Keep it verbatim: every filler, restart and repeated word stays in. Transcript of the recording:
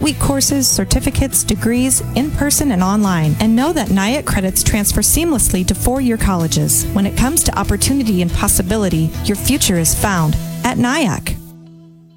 eight-week courses, certificates, degrees, in-person and online. And know that NIAC credits transfer seamlessly to four-year colleges. When it comes to opportunity and possibility, your future is found at NIAC.